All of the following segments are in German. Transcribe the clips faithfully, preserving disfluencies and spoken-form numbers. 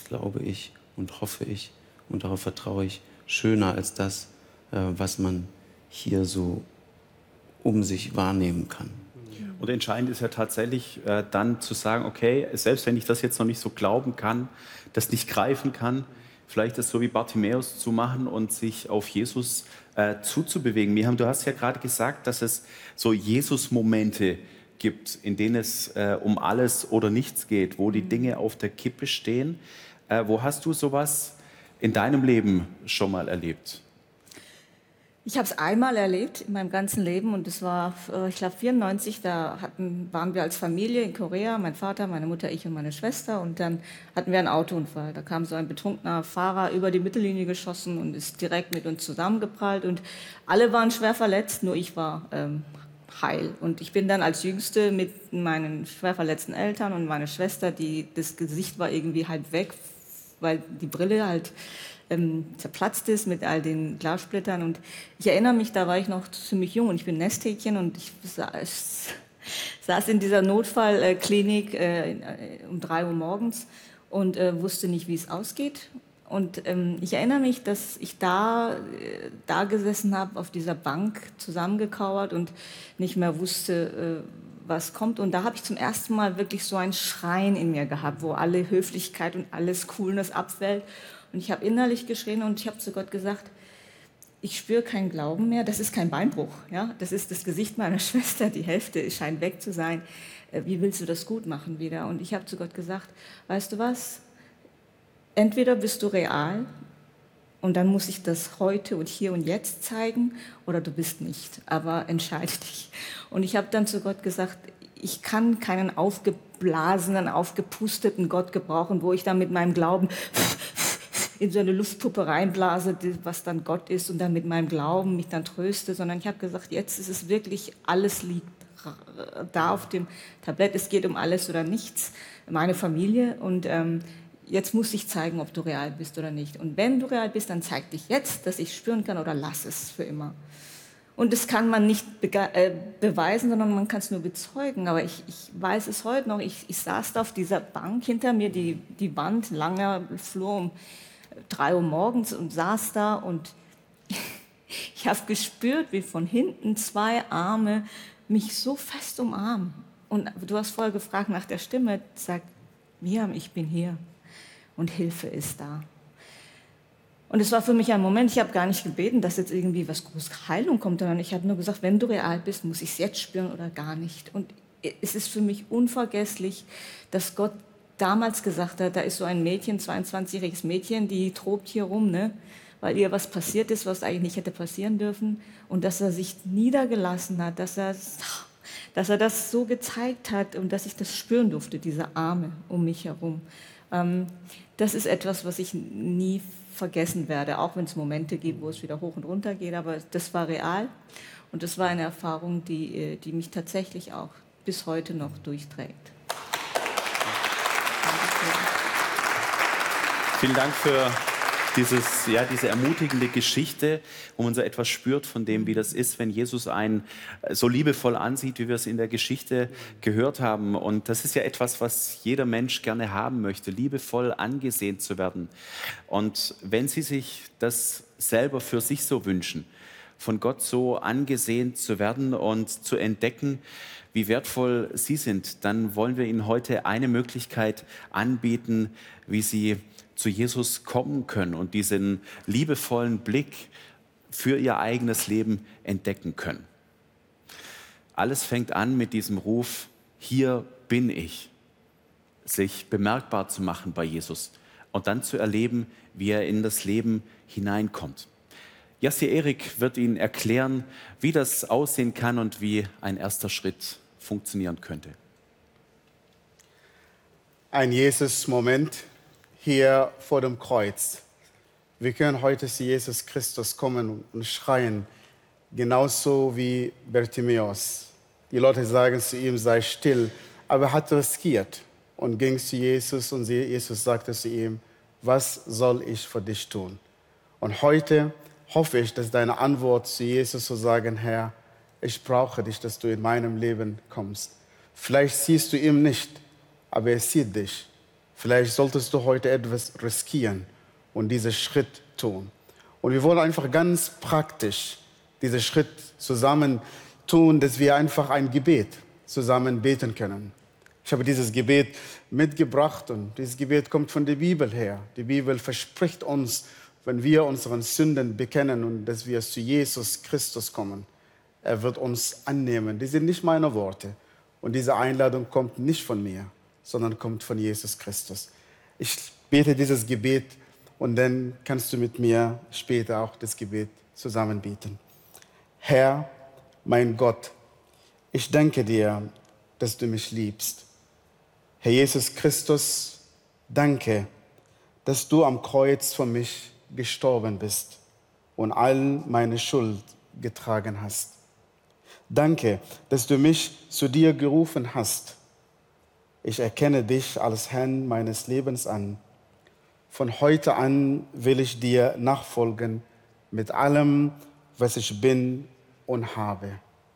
glaube ich und hoffe ich und darauf vertraue ich, schöner als das, äh, was man hier so um sich wahrnehmen kann. Und entscheidend ist ja tatsächlich äh, dann zu sagen, okay, selbst wenn ich das jetzt noch nicht so glauben kann, das nicht greifen kann, vielleicht das so wie Bartimäus zu machen und sich auf Jesus äh, zuzubewegen. Miriam, du hast ja gerade gesagt, dass es so Jesus-Momente gibt, in denen es äh, um alles oder nichts geht, wo die Dinge auf der Kippe stehen. Äh, wo hast du sowas in deinem Leben schon mal erlebt? Ich habe es einmal erlebt in meinem ganzen Leben und das war, äh, ich glaube, vierundneunzig, da hatten, waren wir als Familie in Korea, mein Vater, meine Mutter, ich und meine Schwester und dann hatten wir einen Autounfall. Da kam so ein betrunkener Fahrer über die Mittellinie geschossen und ist direkt mit uns zusammengeprallt und alle waren schwer verletzt, nur ich war ähm, heil. Und ich bin dann als Jüngste mit meinen schwer verletzten Eltern und meiner Schwester, die, das Gesicht war irgendwie halb weg, weil die Brille halt ähm, zerplatzt ist mit all den Glassplittern. Und ich erinnere mich, da war ich noch ziemlich jung und ich bin Nesthäkchen und ich saß, saß in dieser Notfallklinik äh, um drei Uhr morgens und äh, wusste nicht, wie es ausgeht. Und ähm, ich erinnere mich, dass ich da, äh, da gesessen habe, auf dieser Bank zusammengekauert und nicht mehr wusste, äh, was kommt. Und da habe ich zum ersten Mal wirklich so ein Schreien in mir gehabt, wo alle Höflichkeit und alles Coolness abfällt. Und ich habe innerlich geschrien und ich habe zu Gott gesagt, ich spüre keinen Glauben mehr, das ist kein Beinbruch. Ja? Das ist das Gesicht meiner Schwester, die Hälfte scheint weg zu sein. Äh, wie willst du das gut machen wieder? Und ich habe zu Gott gesagt, weißt du was, entweder bist du real und dann muss ich das heute und hier und jetzt zeigen oder du bist nicht, aber entscheide dich. Und ich habe dann zu Gott gesagt, ich kann keinen aufgeblasenen, aufgepusteten Gott gebrauchen, wo ich dann mit meinem Glauben in so eine Luftpuppe reinblase, was dann Gott ist und dann mit meinem Glauben mich dann tröste, sondern ich habe gesagt, jetzt ist es wirklich, alles liegt da auf dem Tablett, es geht um alles oder nichts, meine Familie und ähm, jetzt muss ich zeigen, ob du real bist oder nicht. Und wenn du real bist, dann zeig dich jetzt, dass ich spüren kann oder lass es für immer. Und das kann man nicht äh, beweisen, sondern man kann es nur bezeugen. Aber ich, ich weiß es heute noch, ich, ich saß da auf dieser Bank hinter mir, die, die Wand, langer Flur um drei Uhr morgens und saß da und ich habe gespürt, wie von hinten zwei Arme mich so fest umarmen. Und du hast vorher gefragt nach der Stimme, sagt, Miriam, ich bin hier und Hilfe ist da. Und es war für mich ein Moment, ich habe gar nicht gebeten, dass jetzt irgendwie was groß Heilung kommt, sondern ich habe nur gesagt, wenn du real bist, muss ich es jetzt spüren oder gar nicht. Und es ist für mich unvergesslich, dass Gott damals gesagt hat, da ist so ein Mädchen, zweiundzwanzigjähriges Mädchen, die tobt hier rum, ne, weil ihr was passiert ist, was eigentlich nicht hätte passieren dürfen. Und dass er sich niedergelassen hat, dass er, dass er das so gezeigt hat und dass ich das spüren durfte, diese Arme um mich herum. Ähm, das ist etwas, was ich nie vergessen werde, auch wenn es Momente gibt, wo es wieder hoch und runter geht. Aber das war real und das war eine Erfahrung, die, die mich tatsächlich auch bis heute noch durchträgt. Vielen Dank für dieses, ja, diese ermutigende Geschichte, wo man so etwas spürt von dem, wie das ist, wenn Jesus einen so liebevoll ansieht, wie wir es in der Geschichte gehört haben. Und das ist ja etwas, was jeder Mensch gerne haben möchte, liebevoll angesehen zu werden. Und wenn Sie sich das selber für sich so wünschen, von Gott so angesehen zu werden und zu entdecken, wie wertvoll Sie sind, dann wollen wir Ihnen heute eine Möglichkeit anbieten, wie Sie zu Jesus kommen können und diesen liebevollen Blick für Ihr eigenes Leben entdecken können. Alles fängt an mit diesem Ruf, hier bin ich, sich bemerkbar zu machen bei Jesus und dann zu erleben, wie er in das Leben hineinkommt. Jassi Erik wird Ihnen erklären, wie das aussehen kann und wie ein erster Schritt funktionieren könnte. Ein Jesus-Moment hier vor dem Kreuz. Wir können heute zu Jesus Christus kommen und schreien, genauso wie Bartimäus. Die Leute sagen zu ihm, sei still, aber er hat riskiert und ging zu Jesus und Jesus sagte zu ihm, was soll ich für dich tun? Und heute hoffe ich, dass deine Antwort zu Jesus zu sagen, Herr, ich brauche dich, dass du in meinem Leben kommst. Vielleicht siehst du ihn nicht, aber er sieht dich. Vielleicht solltest du heute etwas riskieren und diesen Schritt tun. Und wir wollen einfach ganz praktisch diesen Schritt zusammen tun, dass wir einfach ein Gebet zusammen beten können. Ich habe dieses Gebet mitgebracht und dieses Gebet kommt von der Bibel her. Die Bibel verspricht uns, wenn wir unseren Sünden bekennen und dass wir zu Jesus Christus kommen, er wird uns annehmen. Das sind nicht meine Worte. Und diese Einladung kommt nicht von mir, sondern kommt von Jesus Christus. Ich bete dieses Gebet und dann kannst du mit mir später auch das Gebet zusammen beten. Herr, mein Gott, ich danke dir, dass du mich liebst. Herr Jesus Christus, danke, dass du am Kreuz für mich gestorben bist und all meine Schuld getragen hast. Danke, dass du mich zu dir gerufen hast. Ich erkenne dich als Herrn meines Lebens an. Von heute an will ich dir nachfolgen mit allem, was ich bin und habe.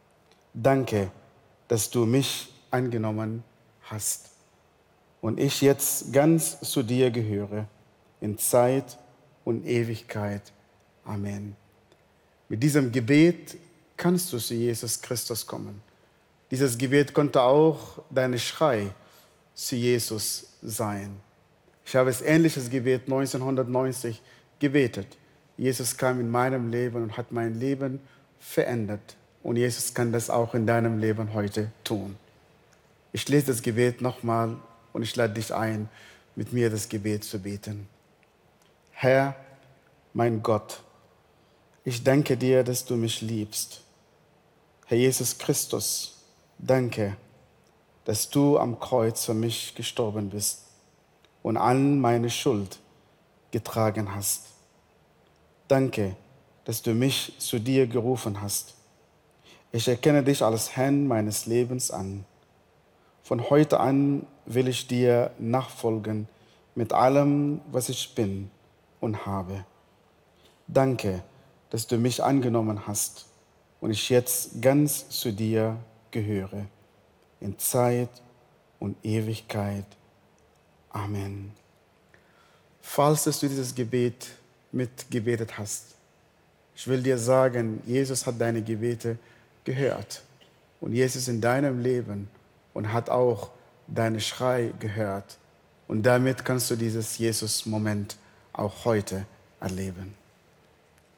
Danke, dass du mich angenommen hast und ich jetzt ganz zu dir gehöre, in Zeit und Ewigkeit. Amen. Mit diesem Gebet kannst du zu Jesus Christus kommen. Dieses Gebet konnte auch dein Schrei zu Jesus sein. Ich habe das ähnliches Gebet neunzehnhundertneunzig gebetet. Jesus kam in meinem Leben und hat mein Leben verändert. Und Jesus kann das auch in deinem Leben heute tun. Ich lese das Gebet nochmal und ich lade dich ein, mit mir das Gebet zu beten. Herr, mein Gott, ich danke dir, dass du mich liebst. Herr Jesus Christus, danke, dass du am Kreuz für mich gestorben bist und all meine Schuld getragen hast. Danke, dass du mich zu dir gerufen hast. Ich erkenne dich als Herrn meines Lebens an. Von heute an will ich dir nachfolgen mit allem, was ich bin und habe. Danke, dass du mich angenommen hast und ich jetzt ganz zu dir gehöre, in Zeit und Ewigkeit. Amen. Falls du dieses Gebet mitgebetet hast, ich will dir sagen, Jesus hat deine Gebete gehört und Jesus in deinem Leben und hat auch deinen Schrei gehört. Und damit kannst du dieses Jesus-Moment auch heute erleben.